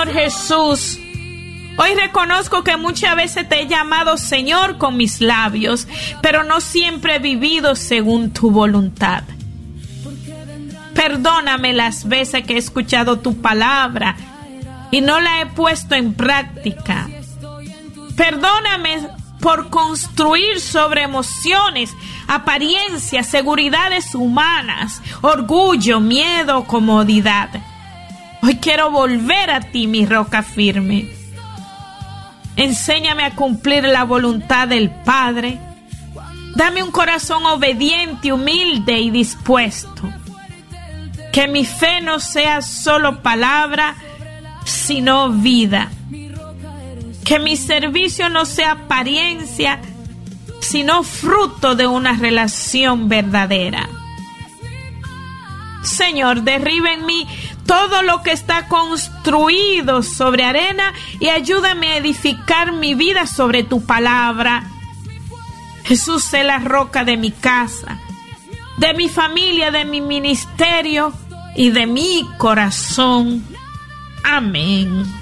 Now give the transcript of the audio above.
Señor Jesús, hoy reconozco que muchas veces te he llamado Señor con mis labios, pero no siempre he vivido según tu voluntad. Perdóname las veces que he escuchado tu palabra y no la he puesto en práctica. Perdóname por construir sobre emociones, apariencias, seguridades humanas, orgullo, miedo, comodidad. Hoy quiero volver a ti, mi roca firme. Enséñame a cumplir la voluntad del Padre. Dame un corazón obediente, humilde y dispuesto. Que mi fe no sea solo palabra, sino vida. Que mi servicio no sea apariencia, sino fruto de una relación verdadera. Señor, derriba en mí todo lo que está construido sobre arena y ayúdame a edificar mi vida sobre tu palabra. Jesús, sé la roca de mi casa, de mi familia, de mi ministerio y de mi corazón. Amén.